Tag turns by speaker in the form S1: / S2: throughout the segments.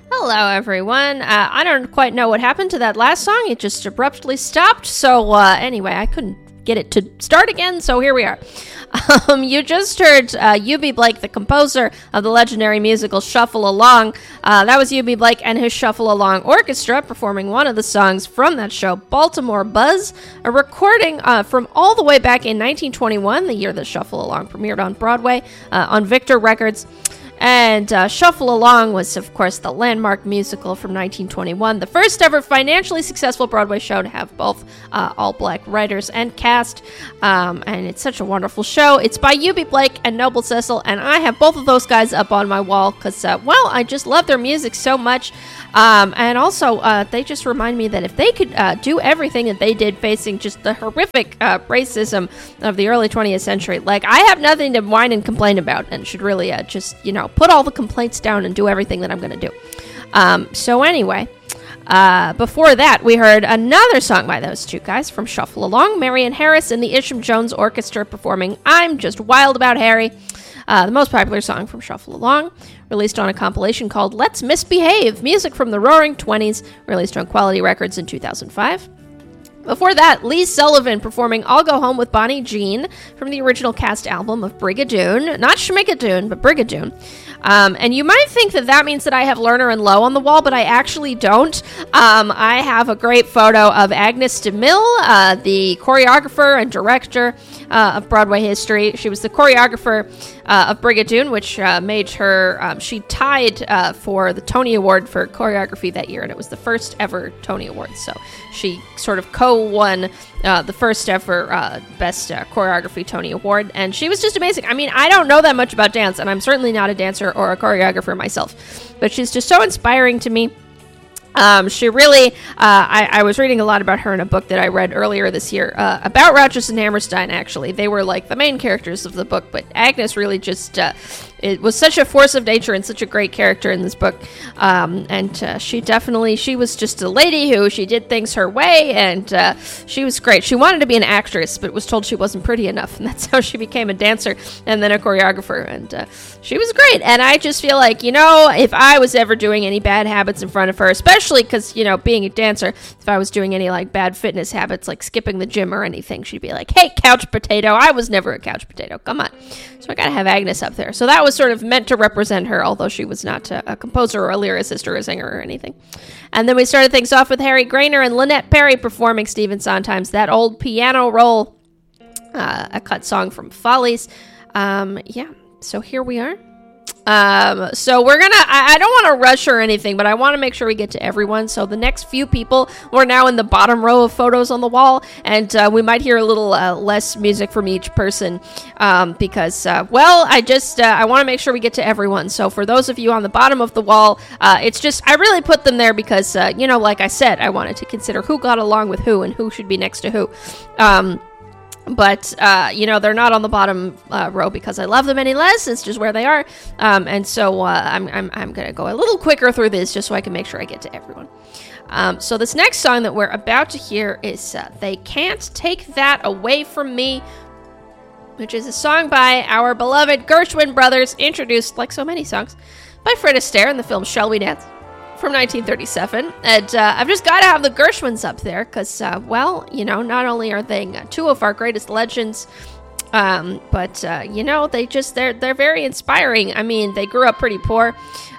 S1: Hello, everyone. I don't quite know what happened to that last song. It just abruptly stopped. So anyway, I couldn't get it to start again, so here we are. You just heard U.B. Blake, the composer of the legendary musical Shuffle Along. That was U.B. Blake and his Shuffle Along Orchestra performing one of the songs from that show, Baltimore Buzz, a recording from all the way back in 1921, the year that Shuffle Along premiered on Broadway, on Victor Records. And Shuffle Along was, of course, the landmark musical from 1921, the first ever financially successful Broadway show to have both all-black writers and cast, and it's such a wonderful show. It's by U.B. Blake and Noble Sissle, and I have both of those guys up on my wall because, I just love their music so much, and also they just remind me that if they could do everything that they did facing just the horrific racism of the early 20th century, like, I have nothing to whine and complain about, and should really put all the complaints down and do everything that I'm going to do. So anyway, before that, we heard another song by those two guys from Shuffle Along, Marion Harris and the Isham Jones Orchestra performing I'm Just Wild About Harry, the most popular song from Shuffle Along, released on a compilation called Let's Misbehave, Music from the Roaring Twenties, released on Quality Records in 2005. Before that, Lee Sullivan performing I'll Go Home with Bonnie Jean from the original cast album of Brigadoon. Not Schmigadoon, but Brigadoon. And you might think that that means that I have Lerner and Lowe on the wall, but I actually don't. I have a great photo of Agnes DeMille, the choreographer and director of Broadway history. She was the choreographer of Brigadoon, which made her, she tied for the Tony Award for choreography that year, and it was the first ever Tony Award. So she sort of co-won the first ever Best Choreography Tony Award, and she was just amazing. I mean, I don't know that much about dance, and I'm certainly not a dancer or a choreographer myself, but she's just so inspiring to me. She really, I was reading a lot about her in a book that I read earlier this year, about Rochester and Hammerstein, actually. They were like the main characters of the book, but Agnes really just, it was such a force of nature and such a great character in this book. And she was just a lady who, she did things her way, and she was great. She wanted to be an actress, but was told she wasn't pretty enough, and that's how she became a dancer and then a choreographer, and she was great. And I just feel like, if I was ever doing any bad habits in front of her, especially because, being a dancer, if I was doing any, bad fitness habits, like skipping the gym or anything, she'd be like, hey, couch potato, I was never a couch potato, come on. So I gotta have Agnes up there. So that was sort of meant to represent her, although she was not a composer or a lyricist or a singer or anything. And then we started things off with Harry Grainer and Lynette Perry performing Stephen Sondheim's That Old Piano Roll, a cut song from Follies. So here we are. So we're gonna, I don't want to rush or anything, but I want to make sure we get to everyone. So the next few people, we're now in the bottom row of photos on the wall, and we might hear a little less music from each person, because, I want to make sure we get to everyone. So for those of you on the bottom of the wall, it's just, I really put them there because, like I said, I wanted to consider who got along with who and who should be next to who. But they're not on the bottom row because I love them any less. It's just where they are. And so I'm going to go a little quicker through this just so I can make sure I get to everyone. So this next song that we're about to hear is They Can't Take That Away From Me, which is a song by our beloved Gershwin brothers, introduced, like so many songs, by Fred Astaire in the film Shall We Dance? From 1937, and I've just got to have the Gershwins up there because, not only are they two of our greatest legends, but they're very inspiring. I mean, they grew up pretty poor,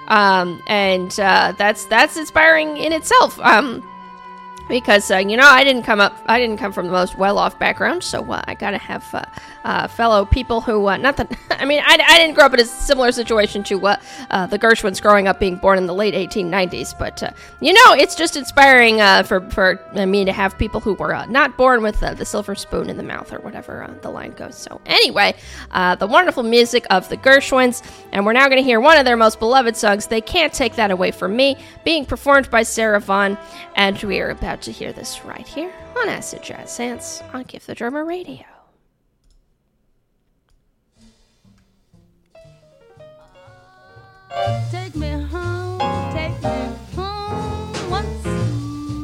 S1: and that's inspiring in itself. Because I didn't come from the most well-off background, so I gotta have fellow people who I didn't grow up in a similar situation to the Gershwins growing up, being born in the late 1890s, but it's just inspiring for me to have people who were not born with the silver spoon in the mouth, or whatever the line goes. So anyway, the wonderful music of the Gershwins, and we're now going to hear one of their most beloved songs, They Can't Take That Away From Me, being performed by Sarah Vaughan, and we are about to hear this right here on Acid Jazz Dance on Give the Drummer Radio.